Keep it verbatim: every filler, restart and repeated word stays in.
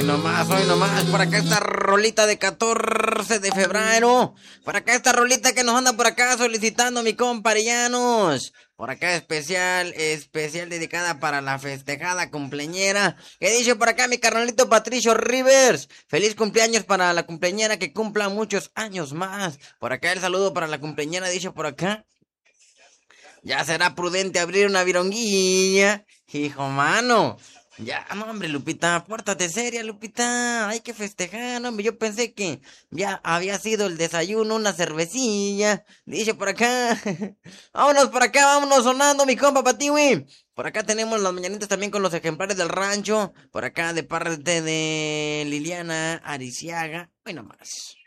nomás, hoy nomás, por acá esta rolita de catorce de febrero, por acá esta rolita que nos anda por acá solicitando mi compa Arellanos, por acá especial, especial dedicada para la festejada cumpleañera, que dice por acá mi carnalito Patricio Rivers, feliz cumpleaños para la cumpleañera, que cumpla muchos años más, por acá el saludo para la cumpleañera, dice por acá, ya será prudente abrir una vironguilla, hijo mano. Ya, no, hombre, Lupita, pórtate seria, Lupita. Hay que festejar, hombre. Yo pensé que ya había sido el desayuno, una cervecilla. Dice por acá. Vámonos por acá, vámonos sonando, mi compa Patiwi. Por acá tenemos las mañanitas también con los ejemplares del rancho. Por acá de parte de Liliana Ariciaga. Bueno, más.